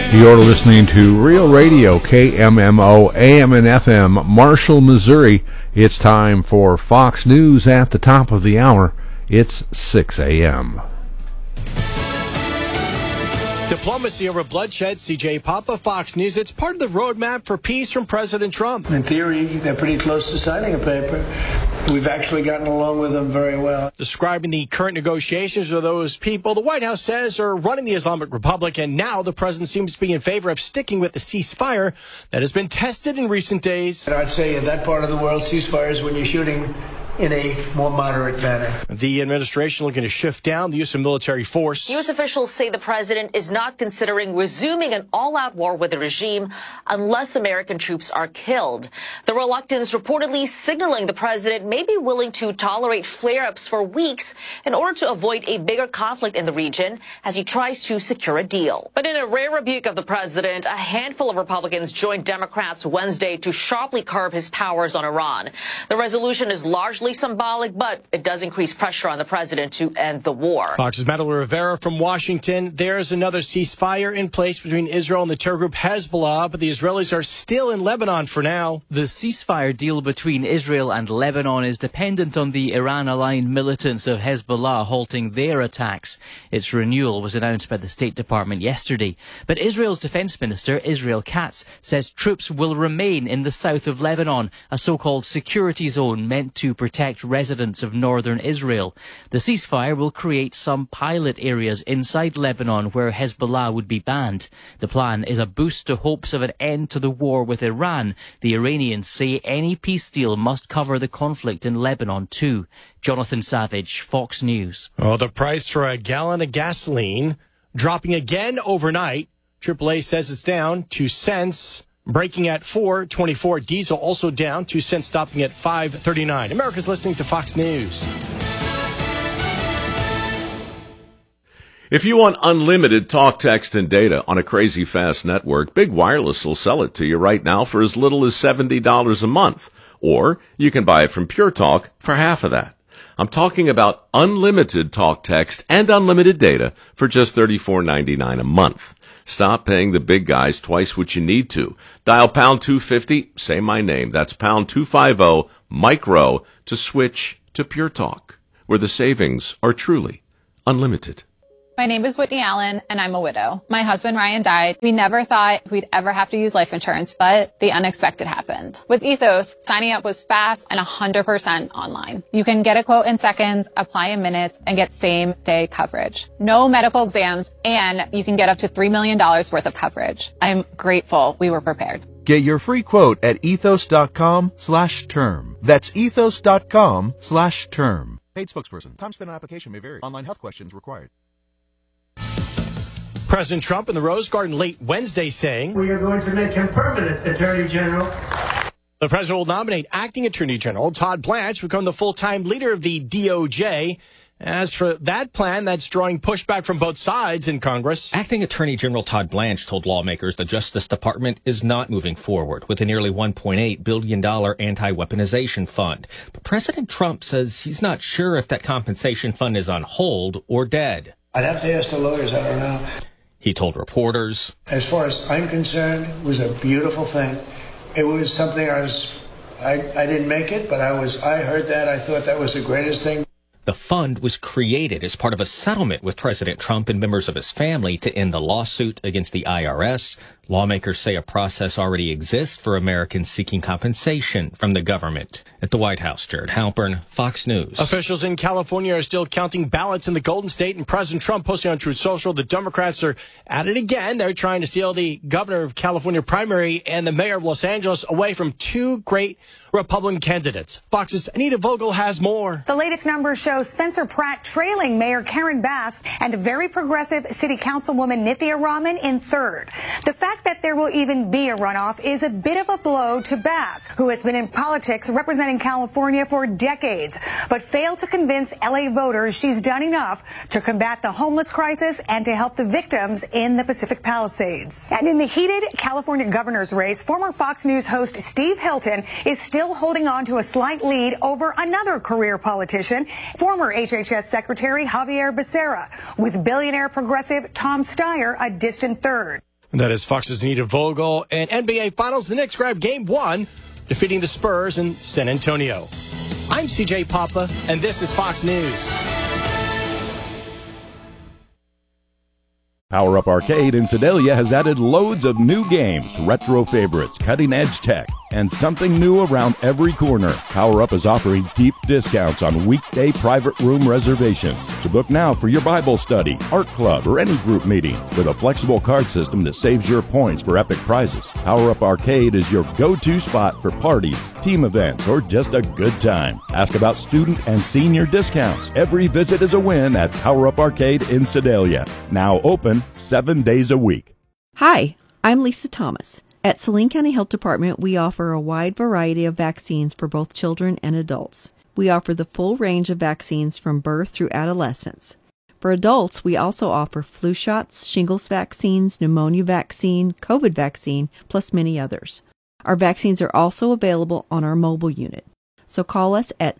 You're listening to Real Radio, KMMO, AM and FM, Marshall, Missouri. It's time for Fox News at the top of the hour. It's 6 a.m. Diplomacy over bloodshed. CJ Papa, Fox News. It's part of the roadmap for peace from President Trump. In theory, they're pretty close to signing a paper. We've actually gotten along with them very well. Describing the current negotiations with those people the White House says are running the Islamic Republic, and now the president seems to be in favor of sticking with the ceasefire that has been tested in recent days. And I'd say in that part of the world, ceasefires when you're shooting in a more moderate manner. The administration looking to shift down the use of military force. U.S. officials say the president is not considering resuming an all-out war with the regime unless American troops are killed. The reluctance reportedly signaling the president may be willing to tolerate flare-ups for weeks in order to avoid a bigger conflict in the region as he tries to secure a deal. But in a rare rebuke of the president, a handful of Republicans joined Democrats Wednesday to sharply curb his powers on Iran. The resolution is largely symbolic, but it does increase pressure on the president to end the war. Fox's Madeline Rivera from Washington. There's another ceasefire in place between Israel and the terror group Hezbollah, but the Israelis are still in Lebanon for now. The ceasefire deal between Israel and Lebanon is dependent on the Iran-aligned militants of Hezbollah halting their attacks. Its renewal was announced by the State Department yesterday. But Israel's Defense Minister, Israel Katz, says troops will remain in the south of Lebanon, a so-called security zone meant to protect residents of northern Israel. The ceasefire will create some pilot areas inside Lebanon where Hezbollah would be banned. The plan is a boost to hopes of an end to the war with Iran. The Iranians say any peace deal must cover the conflict in Lebanon too. Jonathan Savage, Fox News. Oh, the price for a gallon of gasoline dropping again overnight. AAA says it's down 2 cents. Breaking at $4.24. Diesel also down 2 cents, stopping at $5.39. America's listening to Fox News. If you want unlimited talk, text, and data on a crazy fast network, Big Wireless will sell it to you right now for as little as $70 a month. Or you can buy it from Pure Talk for half of that. I'm talking about unlimited talk, text, and unlimited data for just $34.99 a month. Stop paying the big guys twice what you need to. Dial pound 250, say my name. That's pound 250, micro, to switch to Pure Talk, where the savings are truly unlimited. My name is Whitney Allen, and I'm a widow. My husband, Ryan, died. We never thought we'd ever have to use life insurance, but the unexpected happened. With Ethos, signing up was fast and 100% online. You can get a quote in seconds, apply in minutes, and get same-day coverage. No medical exams, and you can get up to $3 million worth of coverage. I'm grateful we were prepared. Get your free quote at ethos.com/term. That's ethos.com/term. Paid spokesperson. Time spent on application may vary. Online health questions required. President Trump in the Rose Garden late Wednesday saying, We are going to make him permanent Attorney General. The president will nominate acting Attorney General Todd Blanche to become the full-time leader of the DOJ. As for that plan, that's drawing pushback from both sides in Congress. Acting Attorney General Todd Blanche told lawmakers the Justice Department is not moving forward with a nearly $1.8 billion anti-weaponization fund. But President Trump says he's not sure if that compensation fund is on hold or dead. I'd have to ask the lawyers, I don't know. He told reporters, As far as I'm concerned, it was a beautiful thing. It was something I didn't make it, but I heard that. I thought that was the greatest thing. the fund was created as part of a settlement with President Trump and members of his family to end the lawsuit against the IRS. Lawmakers say a process already exists for Americans seeking compensation from the government. At the White House, Jared Halpern, Fox News. Officials in California are still counting ballots in the Golden State, and President Trump posting on Truth Social, the Democrats are at it again. They're trying to steal the governor of California primary and the mayor of Los Angeles away from two great Republican candidates. Fox's Anita Vogel has more. The latest numbers show Spencer Pratt trailing Mayor Karen Bass and very progressive City Councilwoman Nithya Raman in third. The fact that there will even be a runoff is a bit of a blow to Bass, who has been in politics representing California for decades, but failed to convince LA voters she's done enough to combat the homeless crisis and to help the victims in the Pacific Palisades. And in the heated California governor's race, former Fox News host Steve Hilton is still holding on to a slight lead over another career politician, former HHS Secretary Javier Becerra, with billionaire progressive Tom Steyer a distant third. That is Fox's Anita Vogel. And NBA Finals, the Knicks grabbed Game 1, defeating the Spurs in San Antonio. I'm CJ Papa, and this is Fox News. Power Up Arcade in Sedalia has added loads of new games, retro favorites, cutting-edge tech, and something new around every corner. Power Up is offering deep discounts on weekday private room reservations. So book now for your Bible study, art club, or any group meeting with a flexible card system that saves your points for epic prizes. Power Up Arcade is your go-to spot for parties, team events, or just a good time. Ask about student and senior discounts. Every visit is a win at Power Up Arcade in Sedalia. Now open 7 days a week. Hi, I'm Lisa Thomas. At Saline County Health Department, we offer a wide variety of vaccines for both children and adults. We offer the full range of vaccines from birth through adolescence. For adults, we also offer flu shots, shingles vaccines, pneumonia vaccine, COVID vaccine, plus many others. Our vaccines are also available on our mobile unit. So call us at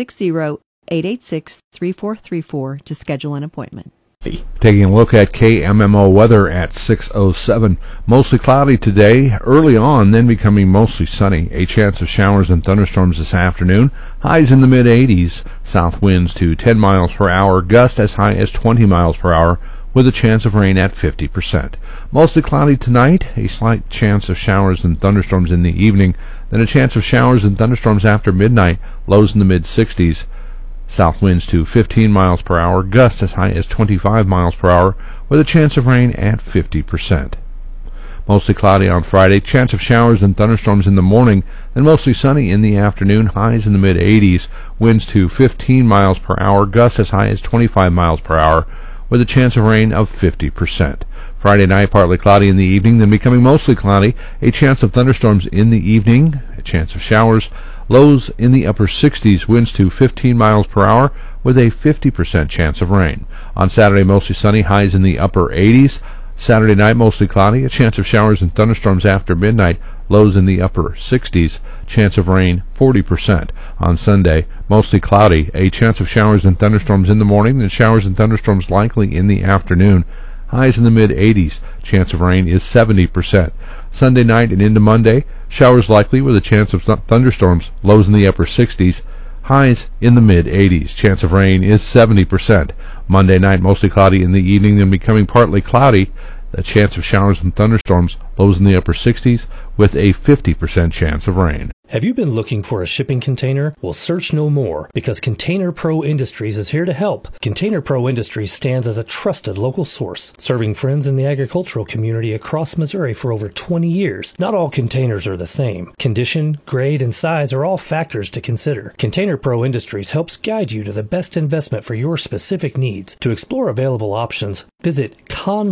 660-886-3434 to schedule an appointment. Taking a look at KMMO weather at 6:07. Mostly cloudy today, early on, then becoming mostly sunny. A chance of showers and thunderstorms this afternoon. Highs in the mid-80s. South winds to 10 miles per hour. Gusts as high as 20 miles per hour, with a chance of rain at 50%. Mostly cloudy tonight. A slight chance of showers and thunderstorms in the evening. Then a chance of showers and thunderstorms after midnight. Lows in the mid-60s. South winds to 15 miles per hour, gusts as high as 25 miles per hour, with a chance of rain at 50%. Mostly cloudy on Friday, chance of showers and thunderstorms in the morning, then mostly sunny in the afternoon, highs in the mid-80s, winds to 15 miles per hour, gusts as high as 25 miles per hour, with a chance of rain of 50%. Friday night, partly cloudy in the evening, then becoming mostly cloudy, a chance of thunderstorms in the evening, a chance of showers, lows in the upper 60s, winds to 15 miles per hour, with a 50% chance of rain. On Saturday, mostly sunny, highs in the upper 80s. Saturday night, mostly cloudy, a chance of showers and thunderstorms after midnight, lows in the upper 60s, chance of rain 40%. On Sunday, mostly cloudy, a chance of showers and thunderstorms in the morning, then showers and thunderstorms likely in the afternoon. Highs in the mid-80s, chance of rain is 70%. Sunday night and into Monday, showers likely with a chance of thunderstorms, lows in the upper 60s, highs in the mid-80s, chance of rain is 70%. Monday night, mostly cloudy in the evening, then becoming partly cloudy, a chance of showers and thunderstorms, lows in the upper 60s, with a 50% chance of rain. Have you been looking for a shipping container? Well, search no more, because Container Pro Industries is here to help. Container Pro Industries stands as a trusted local source, serving friends in the agricultural community across Missouri for over 20 years. Not all containers are the same. Condition, grade, and size are all factors to consider. Container Pro Industries helps guide you to the best investment for your specific needs. To explore available options, visit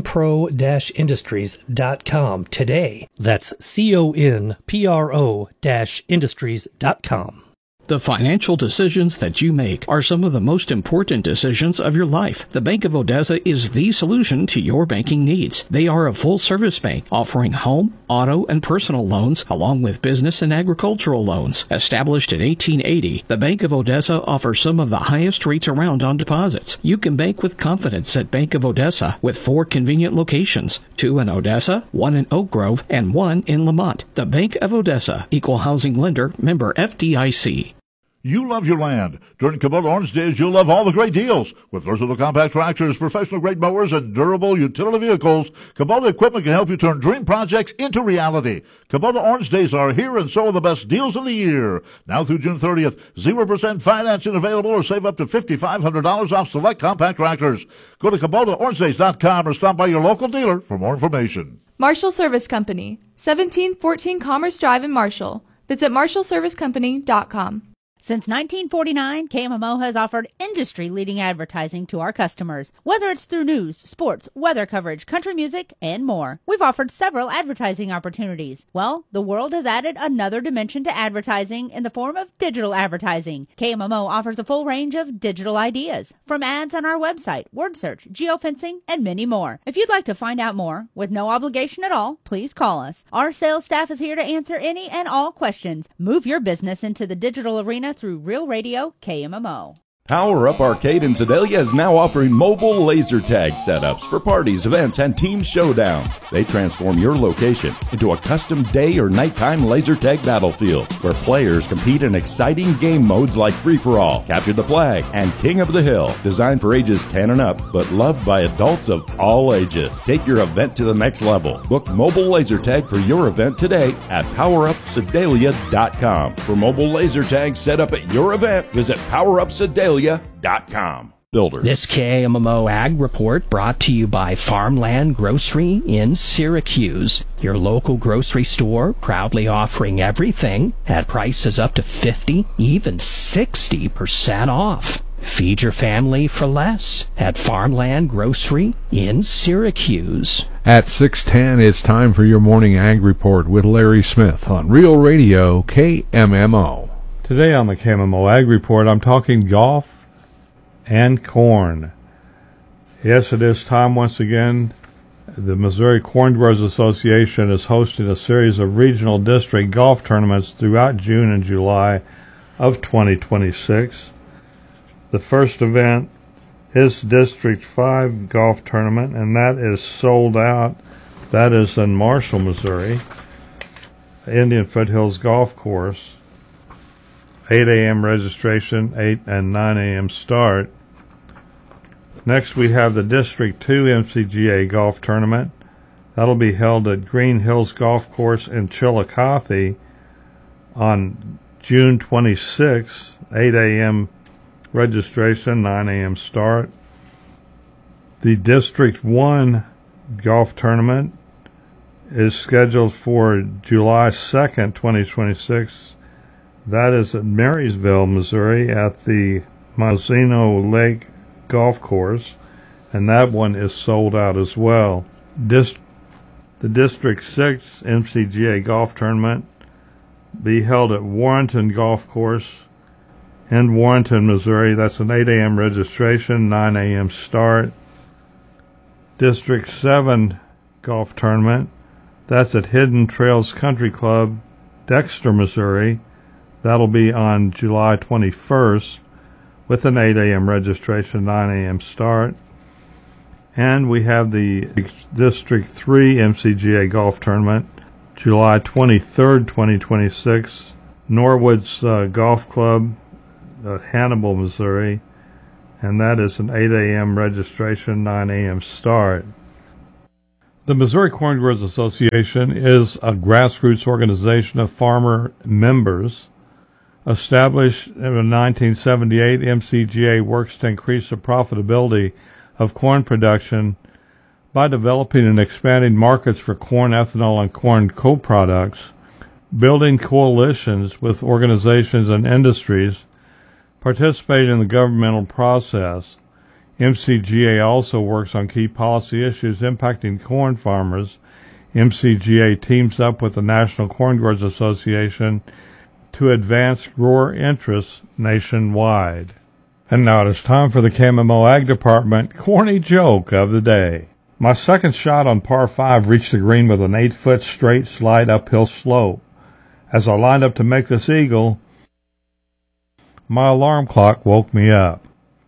conpro-industries.com today. That's CONPRO-industries.com. The financial decisions that you make are some of the most important decisions of your life. The Bank of Odessa is the solution to your banking needs. They are a full-service bank offering home, auto, and personal loans, along with business and agricultural loans. Established in 1880, the Bank of Odessa offers some of the highest rates around on deposits. You can bank with confidence at Bank of Odessa with 4 convenient locations, 2 in Odessa, 1 in Oak Grove, and 1 in Lamont. The Bank of Odessa, Equal Housing Lender, member FDIC. You love your land. During Kubota Orange Days, you'll love all the great deals. With versatile compact tractors, professional-grade mowers, and durable utility vehicles, Kubota equipment can help you turn dream projects into reality. Kubota Orange Days are here, and so are the best deals of the year. Now through June 30th, 0% financing available, or save up to $5,500 off select compact tractors. Go to KubotaOrangeDays.com or stop by your local dealer for more information. Marshall Service Company, 1714 Commerce Drive in Marshall. Visit MarshallServiceCompany.com. Since 1949, KMMO has offered industry-leading advertising to our customers, whether it's through news, sports, weather coverage, country music, and more. We've offered several advertising opportunities. Well, the world has added another dimension to advertising in the form of digital advertising. KMMO offers a full range of digital ideas, from ads on our website, word search, geofencing, and many more. If you'd like to find out more, with no obligation at all, please call us. Our sales staff is here to answer any and all questions. Move your business into the digital arena through Real Radio KMMO. Power Up Arcade in Sedalia is now offering mobile laser tag setups for parties, events, and team showdowns. They transform your location into a custom day or nighttime laser tag battlefield where players compete in exciting game modes like Free-for-All, Capture the Flag, and King of the Hill. Designed for ages 10 and up, but loved by adults of all ages. Take your event to the next level. Book mobile laser tag for your event today at PowerUpSedalia.com. For mobile laser tag set up at your event, visit PowerUpSedalia.com. Builders. This KMMO Ag Report brought to you by Farmland Grocery in Syracuse. Your local grocery store proudly offering everything at prices up to 50, even 60% off. Feed your family for less at Farmland Grocery in Syracuse. At 6:10, it's time for your morning Ag Report with Larry Smith on Real Radio KMMO. Today on the KMMO Ag Report, I'm talking golf and corn. Yes, it is time once again. The Missouri Corn Growers Association is hosting a series of regional district golf tournaments throughout June and July of 2026. The first event is District 5 Golf Tournament, and that is sold out. That is in Marshall, Missouri, Indian Foothills Golf Course. 8 a.m. registration, 8 and 9 a.m. start. Next, we have the District 2 MCGA Golf Tournament. That'll be held at Green Hills Golf Course in Chillicothe on June 26, 8 a.m. registration, 9 a.m. start. The District 1 Golf Tournament is scheduled for July 2nd, 2026. That is at Marysville, Missouri, at the Mazzino Lake Golf Course, and that one is sold out as well. The District 6 MCGA Golf Tournament be held at Warrenton Golf Course in Warrenton, Missouri. That's an 8 a.m. registration, 9 a.m. start. District 7 Golf Tournament, that's at Hidden Trails Country Club, Dexter, Missouri. That'll be on July 21st with an 8 a.m. registration, 9 a.m. start. And we have the District 3 MCGA Golf Tournament, July 23rd, 2026, Norwood's Golf Club, Hannibal, Missouri. And that is an 8 a.m. registration, 9 a.m. start. The Missouri Corn Growers Association is a grassroots organization of farmer members. Established in 1978, MCGA works to increase the profitability of corn production by developing and expanding markets for corn ethanol and corn co-products, building coalitions with organizations and industries, participating in the governmental process. MCGA also works on key policy issues impacting corn farmers. MCGA teams up with the National Corn Growers Association to advance grower interests nationwide. And now it is time for the KMMO Ag Department corny joke of the day. My second shot on par 5 reached the green with an 8-foot straight slide uphill slope. As I lined up to make this eagle, my alarm clock woke me up.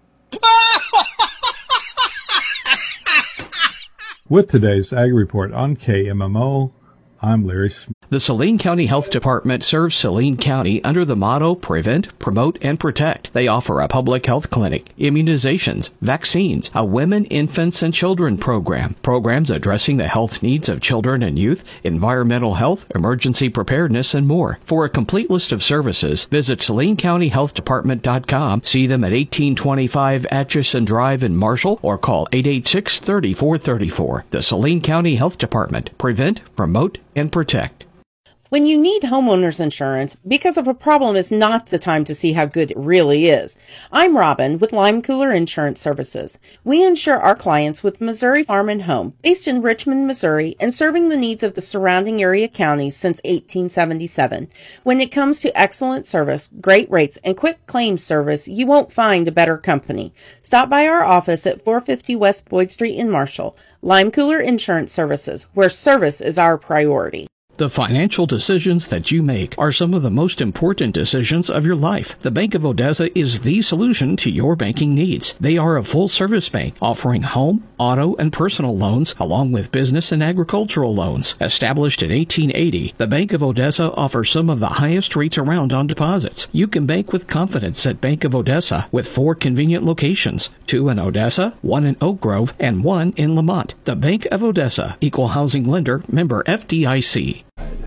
With today's Ag Report on KMMO, I'm Larry Smith. The Saline County Health Department serves Saline County under the motto Prevent, Promote, and Protect. They offer a public health clinic, immunizations, vaccines, a women, infants, and children program, programs addressing the health needs of children and youth, environmental health, emergency preparedness, and more. For a complete list of services, visit SalineCountyHealthDepartment.com, see them at 1825 Atchison Drive in Marshall, or call 886-3434. The Saline County Health Department. Prevent, Promote, and Protect. When you need homeowners insurance, because of a problem is not the time to see how good it really is. I'm Robin with Lime Cooler Insurance Services. We insure our clients with Missouri Farm and Home, based in Richmond, Missouri, and serving the needs of the surrounding area counties since 1877. When it comes to excellent service, great rates, and quick claims service, you won't find a better company. Stop by our office at 450 West Boyd Street in Marshall. Lime Cooler Insurance Services, where service is our priority. The financial decisions that you make are some of the most important decisions of your life. The Bank of Odessa is the solution to your banking needs. They are a full-service bank offering home, auto, and personal loans along with business and agricultural loans. Established in 1880, the Bank of Odessa offers some of the highest rates around on deposits. You can bank with confidence at Bank of Odessa with 4 convenient locations, 2 in Odessa, 1 in Oak Grove, and 1 in Lamont. The Bank of Odessa, Equal Housing Lender, member FDIC.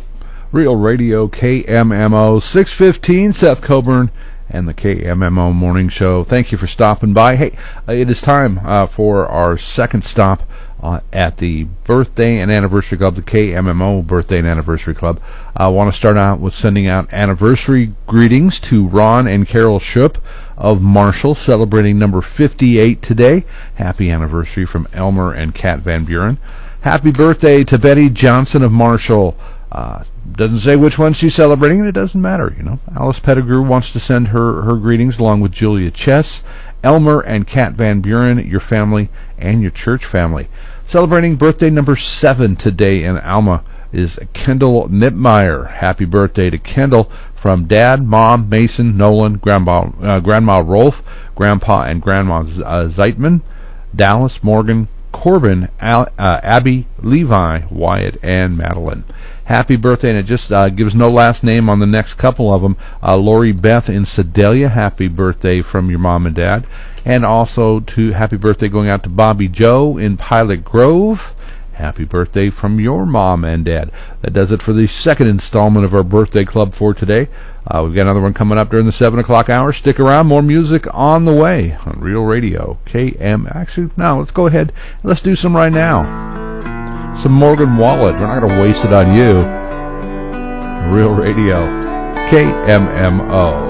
Real Radio KMMO 615, Seth Coburn and the KMMO Morning Show. Thank you for stopping by. Hey, it is time for our second stop at the Birthday and Anniversary Club, the KMMO Birthday and Anniversary Club. I want to start out with sending out anniversary greetings to Ron and Carol Schupp of Marshall, celebrating number 58 today. Happy anniversary from Elmer and Kat Van Buren. Happy birthday to Betty Johnson of Marshall. Doesn't say which one she's celebrating, and it doesn't matter, you know. Alice Pettigrew wants to send her greetings along with Julia Chess, Elmer and Kat Van Buren, your family, and your church family. Celebrating birthday number 7 today in Alma is Kendall Nipmeyer. Happy birthday to Kendall from Dad, Mom, Mason, Nolan, Grandma Rolfe, Grandpa and Grandma Zeitman, Dallas, Morgan, Corbin, Abby, Levi, Wyatt, and Madeline. Happy birthday, and it just gives no last name on the next couple of them. Lori Beth in Sedalia, happy birthday from your mom and dad. And also to happy birthday going out to Bobby Joe in Pilot Grove. Happy birthday from your mom and dad. That does it for the second installment of our birthday club for today. We've got another one coming up during the 7 o'clock hour. Stick around, more music on the way on Real Radio KM. Actually, no, let's go ahead. Let's do some right now. Some Morgan Wallen. We're not going to waste it on you. Real Radio KMMO.